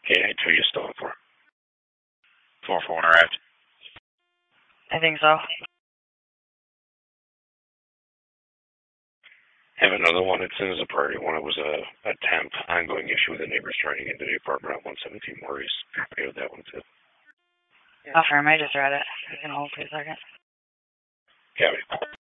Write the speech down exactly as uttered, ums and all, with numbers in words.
eight eight two, you still for? four four arrived. I think so. Have another one. It's in as a priority one. It was a, a temp ongoing issue with the neighbors turning into the apartment at one seventeen Maurice. I with that one too. Oh, firm. I just read it. You can hold for a second. Copy.